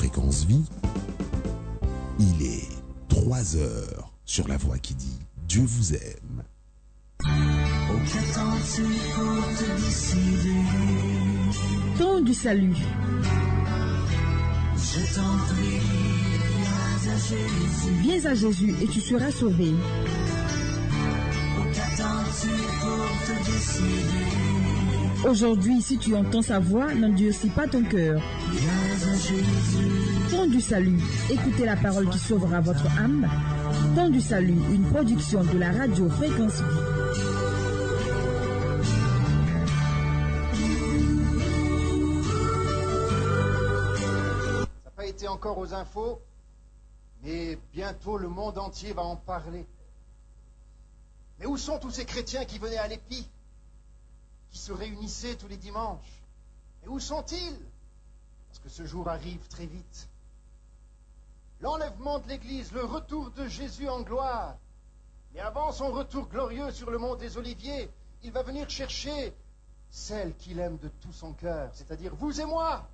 Fréquence Vie. Il est 3 heures sur la voix qui dit Dieu vous aime. Temps du salut. Viens à Jésus et tu seras sauvé. Aujourd'hui, si tu entends sa voix, n'endurcis pas ton cœur. Temps du salut. Écoutez la parole qui sauvera votre âme. Temps du salut, une production de la radio Fréquence Vie. Ça n'a pas été encore aux infos, mais bientôt le monde entier va en parler. Mais où sont tous ces chrétiens qui venaient à l'épi, qui se réunissaient tous les dimanches? Et où sont-ils? Parce que ce jour arrive très vite. L'enlèvement de l'Église, le retour de Jésus en gloire. Mais avant son retour glorieux sur le mont des Oliviers, il va venir chercher celle qu'il aime de tout son cœur, c'est-à-dire vous et moi.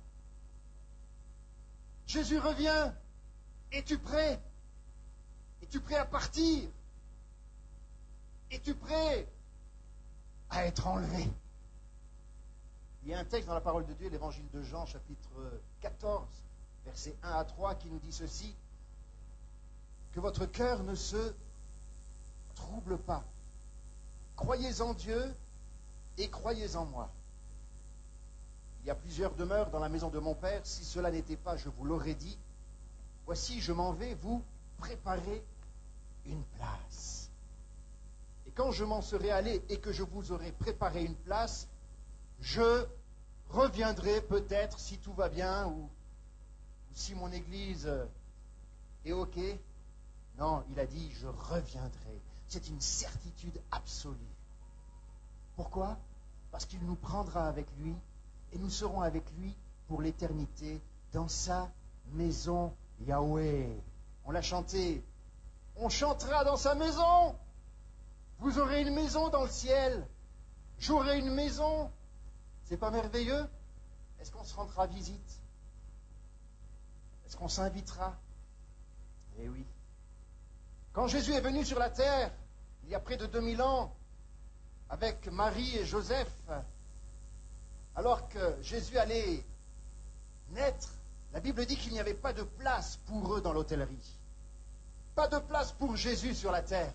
Jésus revient. Es-tu prêt? Es-tu prêt à partir? Es-tu prêt à être enlevé? Il y a un texte dans la parole de Dieu, l'évangile de Jean, chapitre 14, versets 1 à 3, qui nous dit ceci: que votre cœur ne se trouble pas. Croyez en Dieu et croyez en moi. Il y a plusieurs demeures dans la maison de mon Père. Si cela n'était pas, je vous l'aurais dit. Voici, je m'en vais vous préparer une place. Et quand je m'en serai allé et que je vous aurai préparé une place, je reviendrai peut-être, si tout va bien, ou si mon Église est OK. Non, il a dit, je reviendrai. C'est une certitude absolue. Pourquoi? Parce qu'il nous prendra avec lui et nous serons avec lui pour l'éternité dans sa maison Yahweh. On l'a chanté. On chantera dans sa maison. Vous aurez une maison dans le ciel. J'aurai une maison. C'est pas merveilleux? Est-ce qu'on se rendra visite? Est-ce qu'on s'invitera? Eh oui. Quand Jésus est venu sur la terre, il y a près de 2000 ans, avec Marie et Joseph, alors que Jésus allait naître, la Bible dit qu'il n'y avait pas de place pour eux dans l'hôtellerie. Pas de place pour Jésus sur la terre.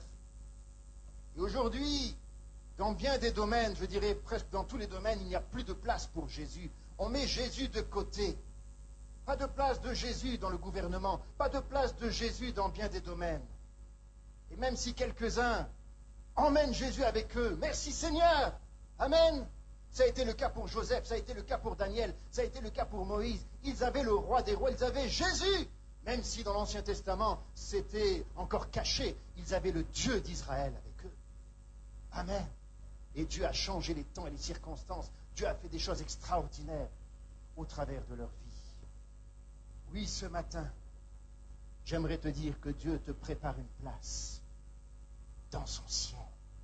Et aujourd'hui, dans bien des domaines, je dirais presque dans tous les domaines, il n'y a plus de place pour Jésus. On met Jésus de côté. Pas de place de Jésus dans le gouvernement. Pas de place de Jésus dans bien des domaines. Et même si quelques-uns emmènent Jésus avec eux, merci Seigneur, Amen. Ça a été le cas pour Joseph, ça a été le cas pour Daniel, ça a été le cas pour Moïse. Ils avaient le roi des rois, ils avaient Jésus. Même si dans l'Ancien Testament, c'était encore caché, ils avaient le Dieu d'Israël avec eux. Amen. Et Dieu a changé les temps et les circonstances. Dieu a fait des choses extraordinaires au travers de leur vie. Oui, ce matin, j'aimerais te dire que Dieu te prépare une place dans son ciel.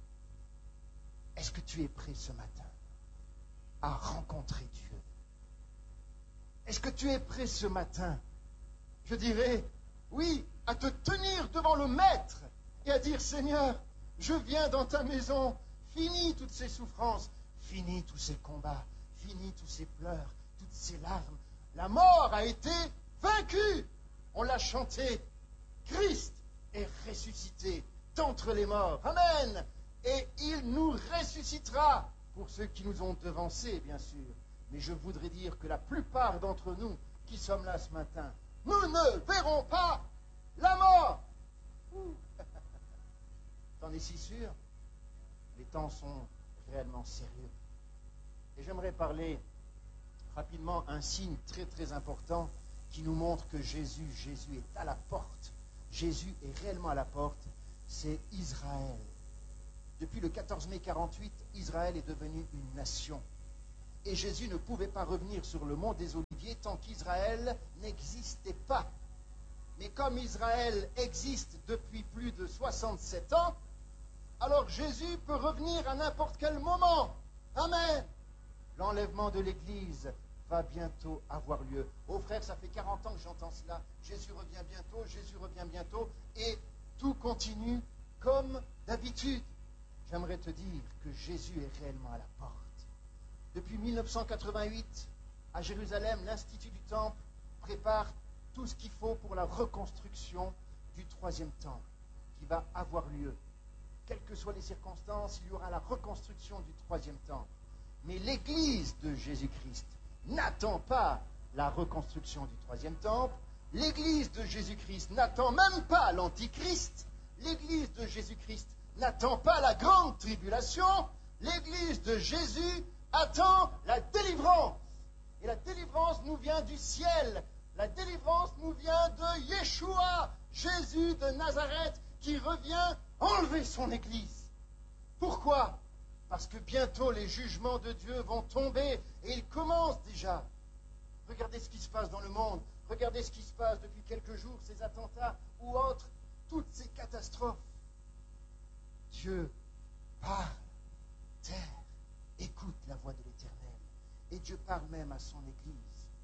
Est-ce que tu es prêt ce matin à rencontrer Dieu? Est-ce que tu es prêt ce matin, je dirais, oui, à te tenir devant le Maître et à dire, Seigneur, je viens dans ta maison, finis toutes ces souffrances, finis tous ces combats, finis tous ces pleurs, toutes ces larmes. La mort a été vaincue. On l'a chanté. Christ est ressuscité d'entre les morts. Amen. Et il nous ressuscitera pour ceux qui nous ont devancés, bien sûr. Mais je voudrais dire que la plupart d'entre nous qui sommes là ce matin, nous ne verrons pas la mort. T'en es si sûr? Les temps sont réellement sérieux. Et j'aimerais parler rapidement un signe très très important qui nous montre que Jésus est à la porte. Jésus est réellement à la porte. C'est Israël. Depuis le 14 mai 48, Israël est devenu une nation. Et Jésus ne pouvait pas revenir sur le mont des Oliviers tant qu'Israël n'existait pas. Mais comme Israël existe depuis plus de 67 ans, alors Jésus peut revenir à n'importe quel moment. Amen. L'enlèvement de l'Église va bientôt avoir lieu. Oh frère, ça fait 40 ans que j'entends cela. Jésus revient bientôt, Jésus revient bientôt. Et tout continue comme d'habitude. J'aimerais te dire que Jésus est réellement à la porte. Depuis 1988, à Jérusalem, l'Institut du Temple prépare tout ce qu'il faut pour la reconstruction du troisième temple qui va avoir lieu. Quelles que soient les circonstances, il y aura la reconstruction du troisième temple. Mais l'Église de Jésus-Christ n'attend pas la reconstruction du troisième temple. L'Église de Jésus-Christ n'attend même pas l'Antichrist. L'Église de Jésus-Christ n'attend pas la grande tribulation. L'Église de Jésus attend la délivrance. Et la délivrance nous vient du ciel. La délivrance nous vient de Yeshua, Jésus de Nazareth, qui revient enlever son Église. Pourquoi ? Parce que bientôt les jugements de Dieu vont tomber, et ils commencent déjà. Regardez ce qui se passe dans le monde. Regardez ce qui se passe depuis quelques jours, ces attentats ou autres, toutes ces catastrophes. Dieu parle, terre, écoute la voix de l'Éternel. Et Dieu parle même à son Église.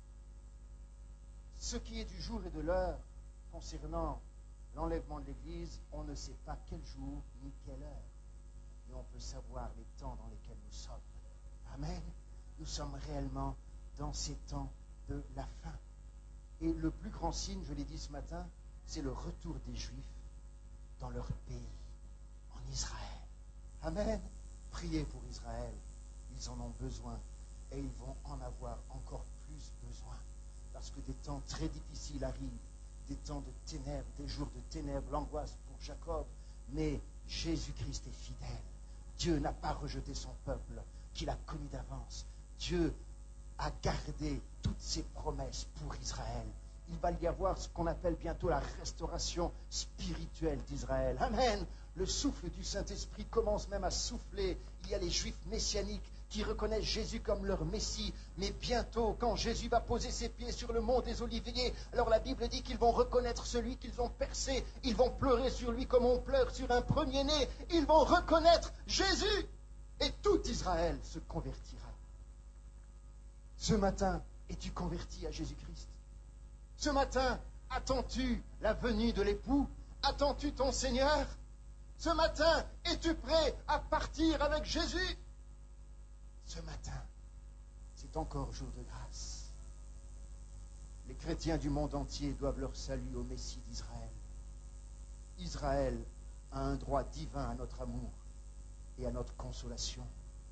Ce qui est du jour et de l'heure concernant l'enlèvement de l'Église, on ne sait pas quel jour ni quelle heure. Mais on peut savoir les temps dans lesquels nous sommes. Amen. Nous sommes réellement dans ces temps de la fin. Et le plus grand signe, je l'ai dit ce matin, c'est le retour des Juifs dans leur pays, en Israël. Amen. Priez pour Israël. Ils en ont besoin et ils vont en avoir encore plus besoin. Parce que des temps très difficiles arrivent, des temps de ténèbres, des jours de ténèbres, l'angoisse pour Jacob. Mais Jésus-Christ est fidèle. Dieu n'a pas rejeté son peuple qu'il a connu d'avance. Dieu a gardé toutes ses promesses pour Israël. Il va y avoir ce qu'on appelle bientôt la restauration spirituelle d'Israël. Amen. Le souffle du Saint-Esprit commence même à souffler. Il y a les Juifs messianiques qui reconnaissent Jésus comme leur Messie. Mais bientôt, quand Jésus va poser ses pieds sur le mont des Oliviers, alors la Bible dit qu'ils vont reconnaître celui qu'ils ont percé. Ils vont pleurer sur lui comme on pleure sur un premier-né. Ils vont reconnaître Jésus. Et tout Israël se convertira. Ce matin, es-tu converti à Jésus-Christ? Ce matin, attends-tu la venue de l'époux? Attends-tu ton Seigneur? Ce matin, es-tu prêt à partir avec Jésus? Ce matin, c'est encore jour de grâce. Les chrétiens du monde entier doivent leur salut au Messie d'Israël. Israël a un droit divin à notre amour et à notre consolation.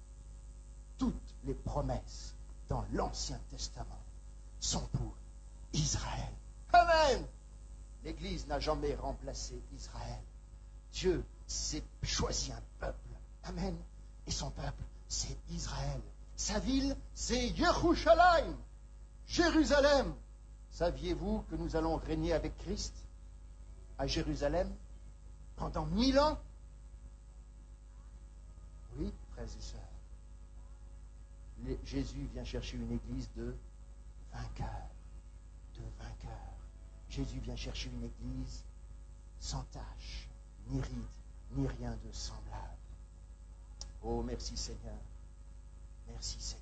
Toutes les promesses dans l'Ancien Testament sont pour Israël. Amen. L'Église n'a jamais remplacé Israël. Dieu s'est choisi un peuple. Amen. Et son peuple, c'est Israël. Sa ville, c'est Yerushalayim, Jérusalem. Saviez-vous que nous allons régner avec Christ à Jérusalem pendant 1000 ans? Oui, frères et sœurs. Jésus vient chercher une église de vainqueurs. De vainqueurs. Jésus vient chercher une église sans tache, ni ride, ni rien de semblable. Oh, merci Seigneur. Merci Seigneur.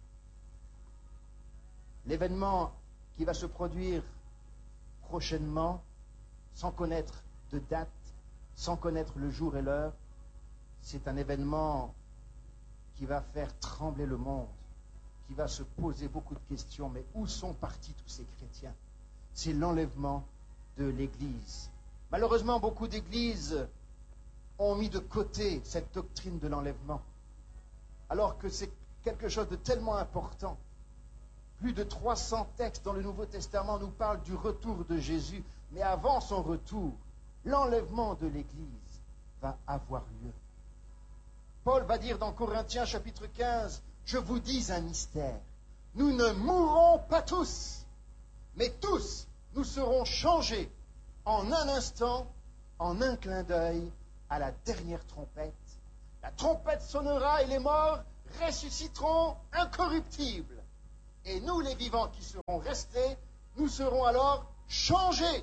L'événement qui va se produire prochainement, sans connaître de date, sans connaître le jour et l'heure, c'est un événement qui va faire trembler le monde, qui va se poser beaucoup de questions. Mais où sont partis tous ces chrétiens? C'est l'enlèvement de l'Église. Malheureusement, beaucoup d'églises ont mis de côté cette doctrine de l'enlèvement, alors que c'est quelque chose de tellement important. Plus de 300 textes dans le Nouveau Testament nous parlent du retour de Jésus, mais avant son retour, l'enlèvement de l'Église va avoir lieu. Paul va dire dans Corinthiens chapitre 15, « Je vous dis un mystère, nous ne mourrons pas tous, mais tous nous serons changés en un instant, en un clin d'œil, à la dernière trompette. La trompette sonnera et les morts ressusciteront incorruptibles. Et nous, les vivants qui serons restés, nous serons alors changés. »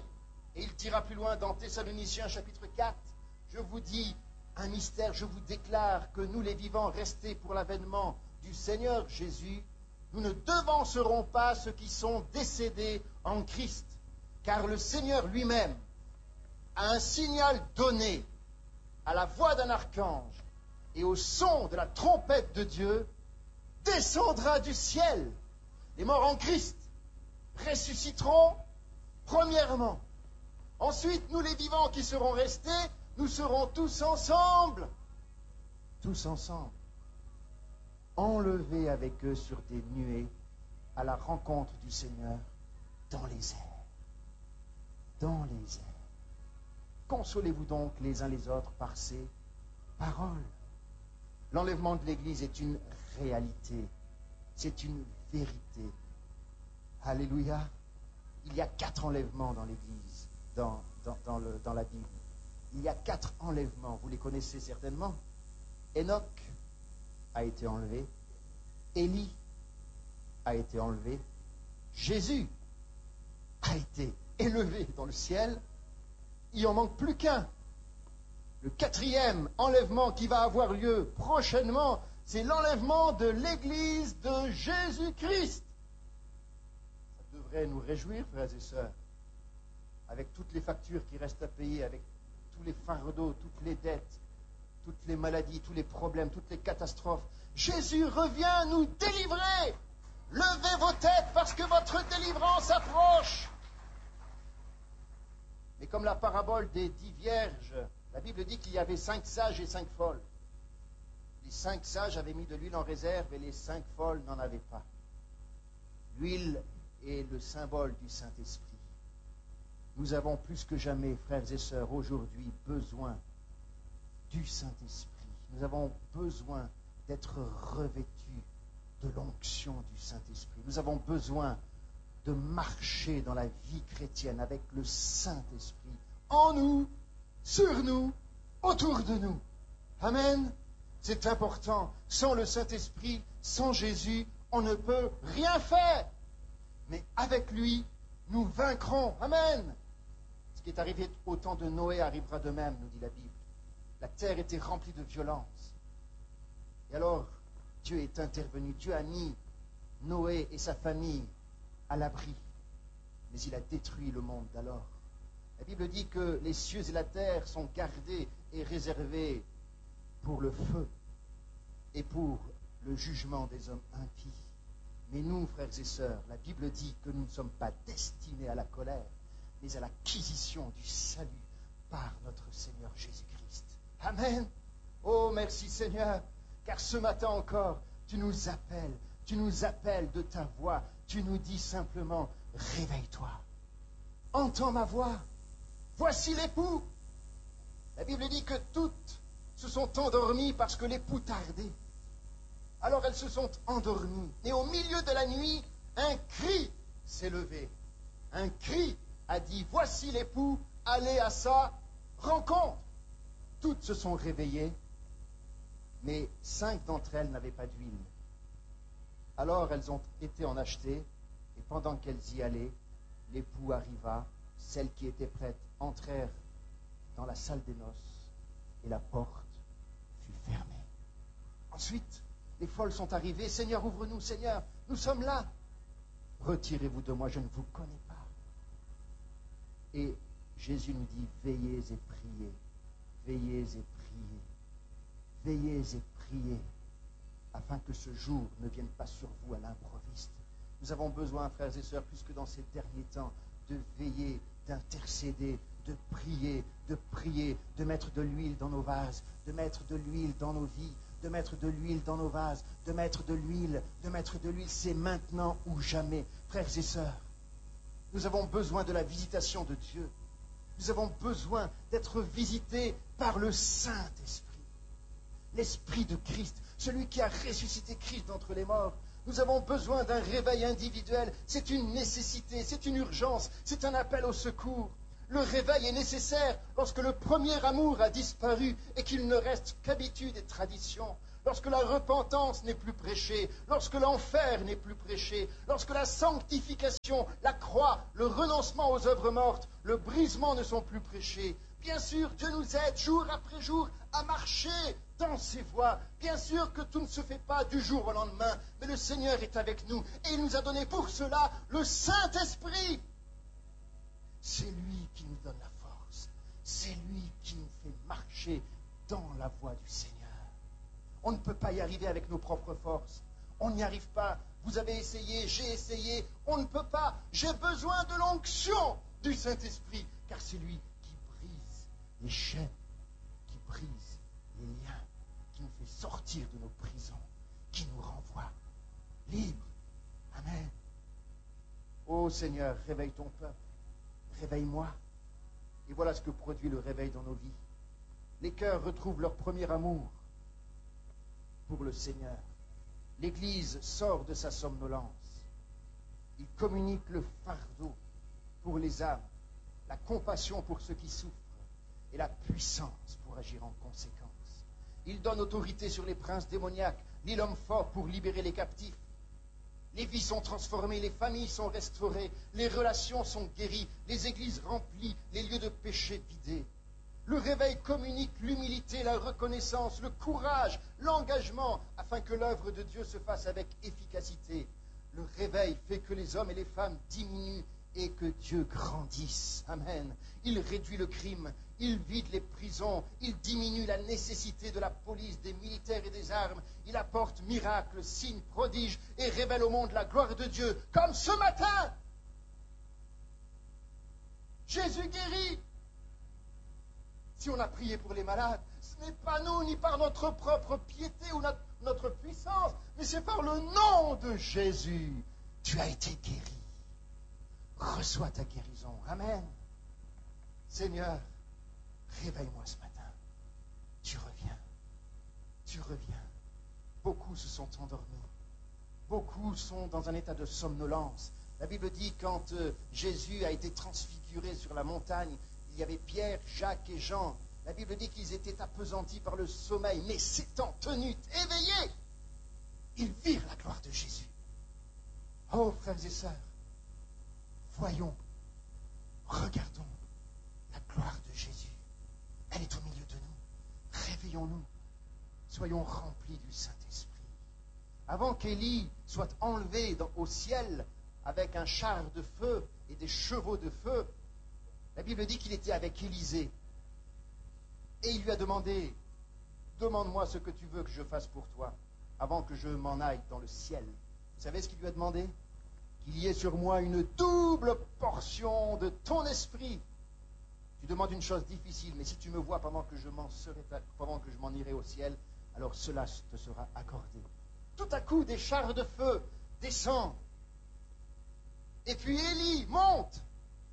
Et il dira plus loin dans Thessaloniciens chapitre 4, « Je vous dis un mystère, je vous déclare que nous, les vivants restés pour l'avènement du Seigneur Jésus, nous ne devancerons pas ceux qui sont décédés en Christ, car le Seigneur lui-même a un signal donné à la voix d'un archange et au son de la trompette de Dieu, descendra du ciel. Les morts en Christ ressusciteront premièrement. Ensuite, nous les vivants qui serons restés, nous serons tous ensemble, enlevés avec eux sur des nuées à la rencontre du Seigneur dans les airs. Dans les airs. Consolez-vous donc les uns les autres par ces paroles. L'enlèvement de l'Église est une réalité, c'est une vérité. Alléluia. Il y a 4 enlèvements dans l'Église, dans la Bible. Il y a 4 enlèvements, vous les connaissez certainement. Enoch a été enlevé, Élie a été enlevé, Jésus a été élevé dans le ciel. Il n'en manque plus qu'un. Le 4e enlèvement qui va avoir lieu prochainement, c'est l'enlèvement de l'Église de Jésus-Christ. Ça devrait nous réjouir, frères et sœurs, avec toutes les factures qui restent à payer, avec tous les fardeaux, toutes les dettes, toutes les maladies, tous les problèmes, toutes les catastrophes. Jésus revient nous délivrer. Levez vos têtes parce que votre délivrance approche. Mais comme la parabole des 10 vierges, la Bible dit qu'il y avait 5 sages et 5 folles. Les 5 sages avaient mis de l'huile en réserve et les 5 folles n'en avaient pas. L'huile est le symbole du Saint-Esprit. Nous avons plus que jamais, frères et sœurs, aujourd'hui besoin du Saint-Esprit. Nous avons besoin d'être revêtus de l'onction du Saint-Esprit. Nous avons besoin de marcher dans la vie chrétienne avec le Saint-Esprit en nous, sur nous, autour de nous. Amen. C'est important. Sans le Saint-Esprit, sans Jésus, on ne peut rien faire. Mais avec lui, nous vaincrons. Amen. Ce qui est arrivé au temps de Noé arrivera de même, nous dit la Bible. La terre était remplie de violence. Et alors, Dieu est intervenu. Dieu a mis Noé et sa famille à l'abri. Mais il a détruit le monde d'alors. La Bible dit que les cieux et la terre sont gardés et réservés pour le feu et pour le jugement des hommes impies. Mais nous, frères et sœurs, la Bible dit que nous ne sommes pas destinés à la colère, mais à l'acquisition du salut par notre Seigneur Jésus-Christ. Amen. Oh, merci Seigneur, car ce matin encore, tu nous appelles de ta voix, tu nous dis simplement, réveille-toi, entends ma voix, voici l'époux. La Bible dit que toutes se sont endormies parce que l'époux tardait. Alors elles se sont endormies. Et au milieu de la nuit, un cri s'est levé. Un cri a dit, voici l'époux, allez à sa rencontre. Toutes se sont réveillées, mais 5 d'entre elles n'avaient pas d'huile. Alors elles ont été en acheter, et pendant qu'elles y allaient, l'époux arriva, celles qui étaient prêtes entrèrent dans la salle des noces, et la porte fut fermée. Ensuite, les folles sont arrivées, Seigneur, ouvre-nous, Seigneur, nous sommes là. Retirez-vous de moi, je ne vous connais pas. Et Jésus nous dit, veillez et priez, veillez et priez, veillez et priez, afin que ce jour ne vienne pas sur vous à l'improviste. Nous avons besoin, frères et sœurs, plus que dans ces derniers temps, de veiller, d'intercéder, de prier, de mettre de l'huile dans nos vases, de mettre de l'huile dans nos vies, de mettre de l'huile dans nos vases, de mettre de l'huile, c'est maintenant ou jamais. Frères et sœurs, nous avons besoin de la visitation de Dieu. Nous avons besoin d'être visités par le Saint-Esprit. L'Esprit de Christ, celui qui a ressuscité Christ d'entre les morts. Nous avons besoin d'un réveil individuel. C'est une nécessité, c'est une urgence, c'est un appel au secours. Le réveil est nécessaire lorsque le premier amour a disparu et qu'il ne reste qu'habitude et tradition. Lorsque la repentance n'est plus prêchée, lorsque l'enfer n'est plus prêché, lorsque la sanctification, la croix, le renoncement aux œuvres mortes, le brisement ne sont plus prêchés. Bien sûr, Dieu nous aide jour après jour à marcher dans ses voies. Bien sûr que tout ne se fait pas du jour au lendemain, mais le Seigneur est avec nous et il nous a donné pour cela le Saint-Esprit. C'est lui qui nous donne la force. C'est lui qui nous fait marcher dans la voie du Seigneur. On ne peut pas y arriver avec nos propres forces. On n'y arrive pas. Vous avez essayé, j'ai essayé. On ne peut pas. J'ai besoin de l'onction du Saint-Esprit, car c'est lui qui brise les chaînes, qui brise les liens, qui nous fait sortir de nos prisons, qui nous renvoie libres. Amen. Ô Seigneur, réveille ton peuple. Réveille-moi. Et voilà ce que produit le réveil dans nos vies. Les cœurs retrouvent leur premier amour pour le Seigneur. L'Église sort de sa somnolence. Il communique le fardeau pour les âmes, la compassion pour ceux qui souffrent et la puissance pour agir en conséquence. Il donne autorité sur les princes démoniaques, ni l'homme fort pour libérer les captifs. Les vies sont transformées, les familles sont restaurées, les relations sont guéries, les églises remplies, les lieux de péché vidés. Le réveil communique l'humilité, la reconnaissance, le courage, l'engagement, afin que l'œuvre de Dieu se fasse avec efficacité. Le réveil fait que les hommes et les femmes diminuent et que Dieu grandisse. Amen. Il réduit le crime, il vide les prisons, il diminue la nécessité de la police, des militaires et des armes. Il apporte miracles, signes, prodiges et révèle au monde la gloire de Dieu. Comme ce matin, Jésus guérit. Si on a prié pour les malades, ce n'est pas nous, ni par notre propre piété ou notre puissance, mais c'est par le nom de Jésus. Tu as été guéri. Reçois ta guérison. Amen. Seigneur, réveille-moi ce matin. Tu reviens. Tu reviens. Beaucoup se sont endormis. Beaucoup sont dans un état de somnolence. La Bible dit quand Jésus a été transfiguré sur la montagne, il y avait Pierre, Jacques et Jean. La Bible dit qu'ils étaient appesantis par le sommeil, mais s'étant tenus éveillés, ils virent la gloire de Jésus. Oh, frères et sœurs, voyons, regardons la gloire de Jésus. Elle est au milieu de nous. Réveillons-nous. Soyons remplis du Saint-Esprit. Avant qu'Élie soit enlevé au ciel avec un char de feu et des chevaux de feu, la Bible dit qu'il était avec Élisée. Et il lui a demandé, demande-moi ce que tu veux que je fasse pour toi, avant que je m'en aille dans le ciel. Vous savez ce qu'il lui a demandé? Qu'il y ait sur moi une double portion de ton esprit. Tu demandes une chose difficile, mais si tu me vois pendant que je m'en irai au ciel, alors cela te sera accordé. Tout à coup, des chars de feu descendent. Et puis Élie monte.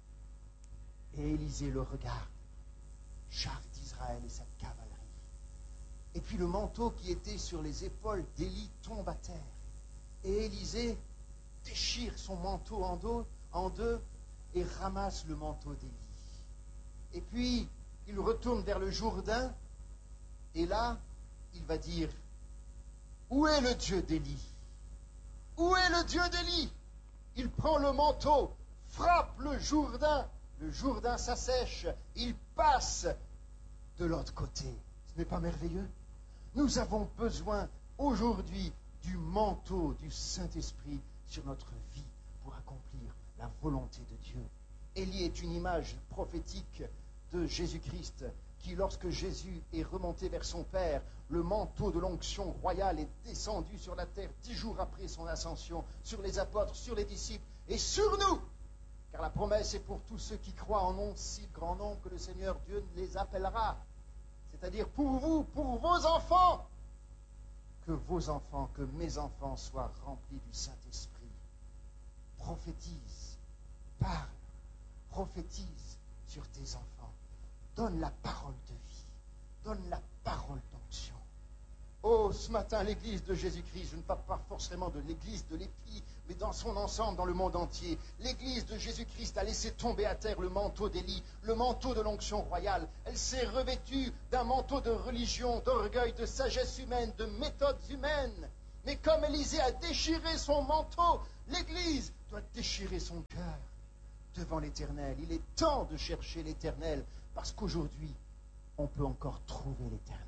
Et Élisée le regarde, char d'Israël et sa cavalerie. Et puis le manteau qui était sur les épaules d'Élie tombe à terre. Et Élisée déchire son manteau en deux et ramasse le manteau d'Élie. Et puis il retourne vers le Jourdain et là, il va dire, où est le Dieu d'Élie? Où est le Dieu d'Élie? Il prend le manteau, frappe le Jourdain s'assèche, il passe de l'autre côté. Ce n'est pas merveilleux? Nous avons besoin aujourd'hui du manteau du Saint-Esprit sur notre vie pour accomplir la volonté de Dieu. Élie est une image prophétique de Jésus-Christ qui, lorsque Jésus est remonté vers son Père, le manteau de l'onction royale est descendu sur la terre 10 jours après son ascension, sur les apôtres, sur les disciples et sur nous. Car la promesse est pour tous ceux qui croient en nom si grand nombre que le Seigneur Dieu les appellera. C'est-à-dire pour vous, pour vos enfants. Que vos enfants, que mes enfants soient remplis du Saint-Esprit. Prophétise, parle, prophétise sur tes enfants. Donne la parole de vie. Donne la parole d'onction. Oh, ce matin, l'Église de Jésus-Christ, je ne parle pas forcément de l'Église de l'Épi, mais dans son ensemble, dans le monde entier. L'Église de Jésus-Christ a laissé tomber à terre le manteau d'Élie, le manteau de l'onction royale. Elle s'est revêtue d'un manteau de religion, d'orgueil, de sagesse humaine, de méthodes humaines. Mais comme Élisée a déchiré son manteau, l'Église doit déchirer son cœur, devant l'Éternel. Il est temps de chercher l'Éternel, parce qu'aujourd'hui, on peut encore trouver l'Éternel.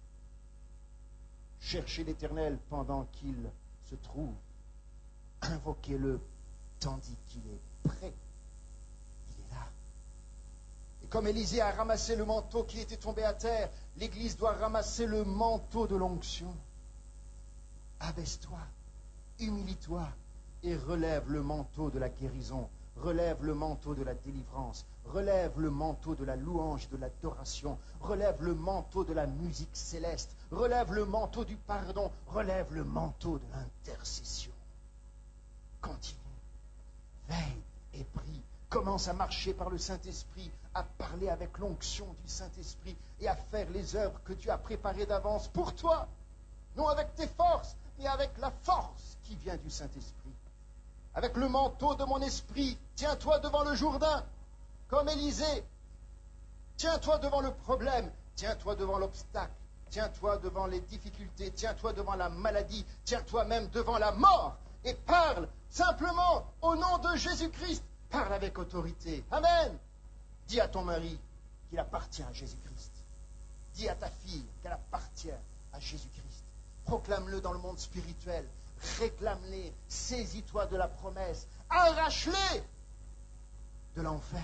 Cherchez l'Éternel pendant qu'il se trouve. Invoquez-le tandis qu'il est prêt. Il est là. Et comme Élisée a ramassé le manteau qui était tombé à terre, l'Église doit ramasser le manteau de l'onction. Abaisse-toi, humilie-toi et relève le manteau de la guérison, relève le manteau de la délivrance, relève le manteau de la louange, de l'adoration, relève le manteau de la musique céleste, relève le manteau du pardon, relève le manteau de l'intercession. Continue, veille et prie. Commence à marcher par le Saint-Esprit, à parler avec l'onction du Saint-Esprit et à faire les œuvres que Dieu a préparées d'avance pour toi. Non avec tes forces, mais avec la force qui vient du Saint-Esprit. Avec le manteau de mon esprit, tiens-toi devant le Jourdain, comme Élisée. Tiens-toi devant le problème, tiens-toi devant l'obstacle, tiens-toi devant les difficultés, tiens-toi devant la maladie, tiens-toi même devant la mort et parle simplement au nom de Jésus-Christ. Parle avec autorité. Amen. Dis à ton mari qu'il appartient à Jésus-Christ. Dis à ta fille qu'elle appartient à Jésus-Christ. Proclame-le dans le monde spirituel. Réclame-les. Saisis-toi de la promesse. Arrache-les de l'enfer.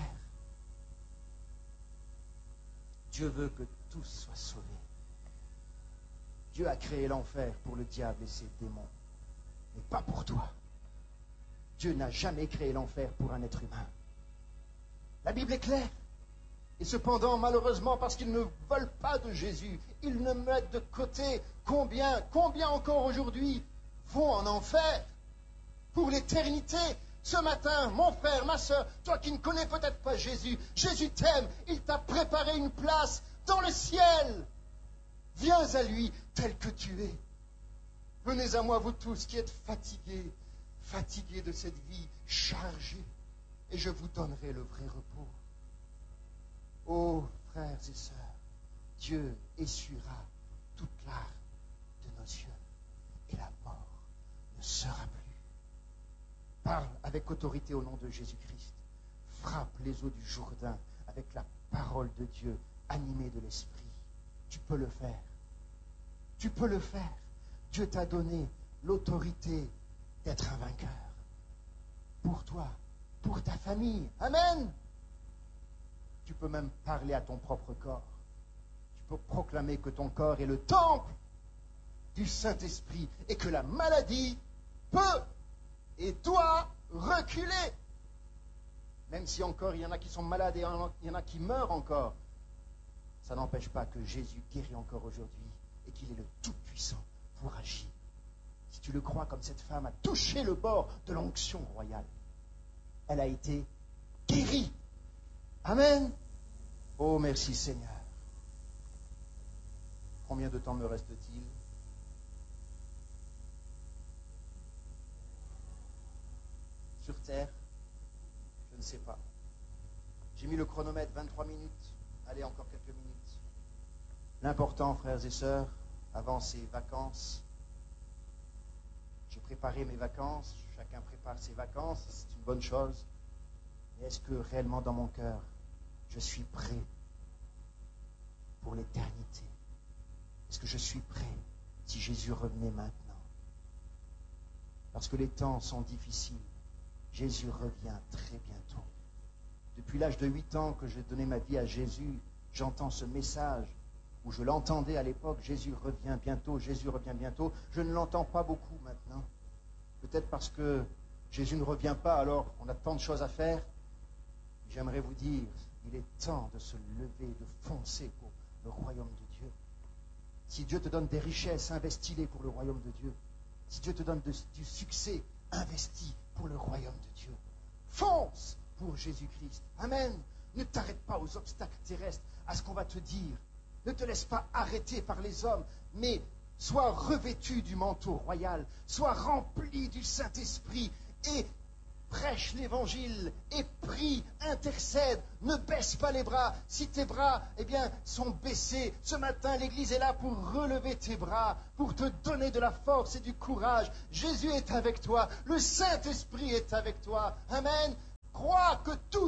Dieu veut que tous soient sauvés. Dieu a créé l'enfer pour le diable et ses démons, mais pas pour toi. Dieu n'a jamais créé l'enfer pour un être humain. La Bible est claire. Et cependant, malheureusement, parce qu'ils ne veulent pas de Jésus, ils ne mettent de côté combien encore aujourd'hui vont en enfer pour l'éternité. Ce matin, mon frère, ma soeur, toi qui ne connais peut-être pas Jésus, Jésus t'aime, il t'a préparé une place dans le ciel. Viens à lui tel que tu es. Venez à moi, vous tous qui êtes fatigués de cette vie chargée, et je vous donnerai le vrai repos. Ô frères et sœurs, Dieu essuiera toute larme de nos yeux, et la mort ne sera plus. Parle avec autorité au nom de Jésus-Christ. Frappe les eaux du Jourdain avec la parole de Dieu, animée de l'Esprit. Tu peux le faire. Tu peux le faire. Dieu t'a donné l'autorité d'être un vainqueur. Pour toi, pour ta famille. Amen. Tu peux même parler à ton propre corps. Tu peux proclamer que ton corps est le temple du Saint-Esprit et que la maladie peut et doit reculer. Même si encore il y en a qui sont malades et il y en a qui meurent encore, ça n'empêche pas que Jésus guérit encore aujourd'hui et qu'il est le Tout-Puissant pour agir. Si tu le crois, comme cette femme a touché le bord de l'onction royale, elle a été guérie. Amen. Oh, merci Seigneur. Combien de temps me reste-t-il? Sur terre, je ne sais pas. J'ai mis le chronomètre 23 minutes. Allez, encore quelques minutes. L'important, frères et sœurs, avant ces vacances, j'ai préparé mes vacances. Chacun prépare ses vacances, c'est une bonne chose. Mais est-ce que réellement dans mon cœur, je suis prêt pour l'éternité? Est-ce que je suis prêt si Jésus revenait maintenant? Parce que les temps sont difficiles. Jésus revient très bientôt. Depuis l'âge de 8 ans que j'ai donné ma vie à Jésus, j'entends ce message, où je l'entendais à l'époque, Jésus revient bientôt, Jésus revient bientôt. Je ne l'entends pas beaucoup maintenant. Peut-être parce que Jésus ne revient pas, alors on a tant de choses à faire. J'aimerais vous dire, il est temps de se lever, de foncer pour le royaume de Dieu. Si Dieu te donne des richesses, investis-les pour le royaume de Dieu. Si Dieu te donne du succès, investis pour le royaume de Dieu. Fonce pour Jésus-Christ. Amen. Ne t'arrête pas aux obstacles terrestres, à ce qu'on va te dire. Ne te laisse pas arrêter par les hommes, mais sois revêtu du manteau royal, sois rempli du Saint-Esprit et prêche l'évangile et prie, intercède, ne baisse pas les bras. Si tes bras, sont baissés, ce matin, l'Église est là pour relever tes bras, pour te donner de la force et du courage. Jésus est avec toi, le Saint-Esprit est avec toi. Amen. Crois que tout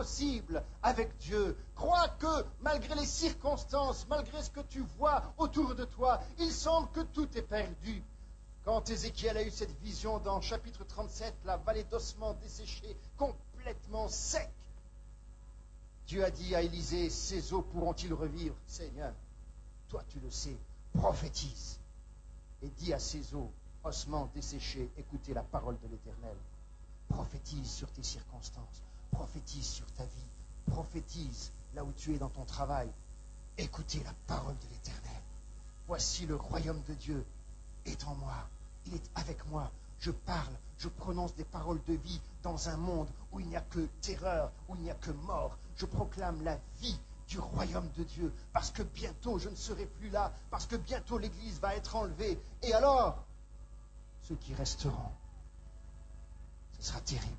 possible avec Dieu. Crois que malgré les circonstances, malgré ce que tu vois autour de toi, il semble que tout est perdu. Quand Ézéchiel a eu cette vision dans chapitre 37, la vallée d'ossements desséchés, complètement sec, Dieu a dit à Élisée, ces eaux pourront-ils revivre? Seigneur, toi tu le sais, prophétise et dis à ces eaux, ossements desséchés, écoutez la parole de l'Éternel. Prophétise sur tes circonstances, prophétise sur ta vie, prophétise là où tu es dans ton travail. Écoutez la parole de l'Éternel. Voici le royaume de Dieu est en moi, il est avec moi. Je parle, je prononce des paroles de vie dans un monde où il n'y a que terreur, où il n'y a que mort. Je proclame la vie du royaume de Dieu, parce que bientôt je ne serai plus là, parce que bientôt l'Église va être enlevée. Et alors, ceux qui resteront, ce sera terrible.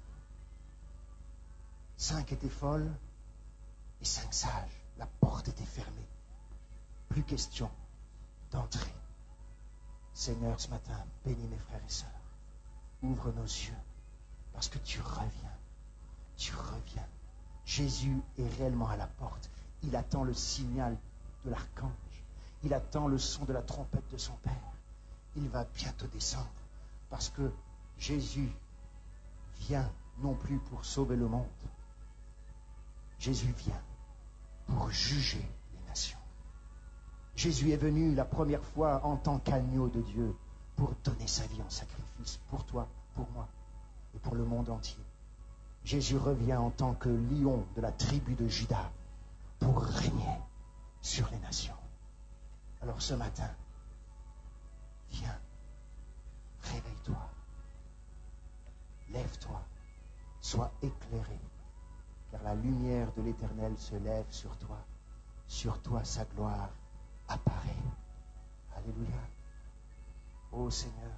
5 étaient folles et 5 sages. La porte était fermée. Plus question d'entrer. Seigneur, ce matin, bénis mes frères et sœurs. Ouvre nos yeux, parce que tu reviens. Tu reviens. Jésus est réellement à la porte. Il attend le signal de l'archange. Il attend le son de la trompette de son Père. Il va bientôt descendre, parce que Jésus vient non plus pour sauver le monde. Jésus vient pour juger les nations. Jésus est venu la première fois en tant qu'agneau de Dieu pour donner sa vie en sacrifice pour toi, pour moi et pour le monde entier. Jésus revient en tant que lion de la tribu de Juda pour régner sur les nations. Alors ce matin, viens, réveille-toi, lève-toi, sois éclairé, car la lumière de l'Éternel se lève sur toi. Sur toi, sa gloire apparaît. Alléluia. Ô Seigneur,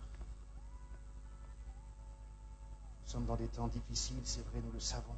nous sommes dans des temps difficiles, c'est vrai, nous le savons.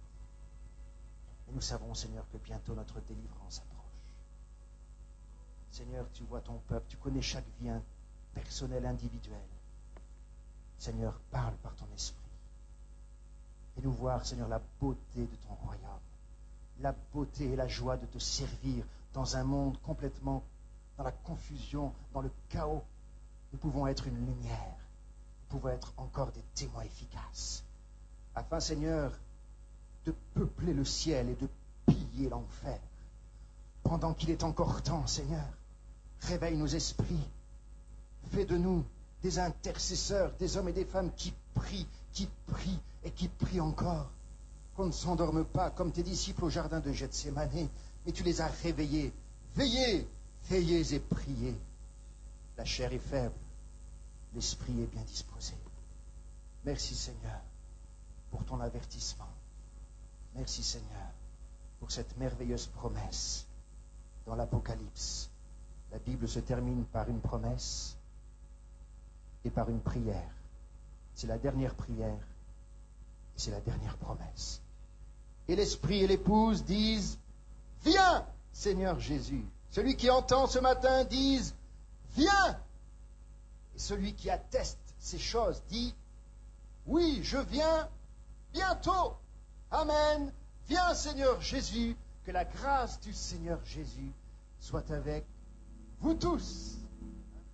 Et nous savons, Seigneur, que bientôt notre délivrance approche. Seigneur, tu vois ton peuple, tu connais chaque vie personnelle, individuelle. Seigneur, parle par ton esprit. Fais-nous voir, Seigneur, la beauté de ton royaume, la beauté et la joie de te servir dans un monde complètement dans la confusion, dans le chaos. Nous pouvons être une lumière, nous pouvons être encore des témoins efficaces, afin, Seigneur, de peupler le ciel et de piller l'enfer. Pendant qu'il est encore temps, Seigneur, réveille nos esprits, fais de nous des intercesseurs, des hommes et des femmes qui prient et qui prient encore. Qu'on ne s'endorme pas comme tes disciples au jardin de Gethsémane, mais tu les as réveillés. Veillez, veillez et priez. La chair est faible, l'esprit est bien disposé. Merci Seigneur pour ton avertissement. Merci Seigneur pour cette merveilleuse promesse dans l'Apocalypse. La Bible se termine par une promesse et par une prière. C'est la dernière prière et c'est la dernière promesse. Et l'Esprit et l'épouse disent, viens Seigneur Jésus. Celui qui entend ce matin dise, viens. Et celui qui atteste ces choses dit, oui, je viens bientôt. Amen. Viens Seigneur Jésus. Que la grâce du Seigneur Jésus soit avec vous tous.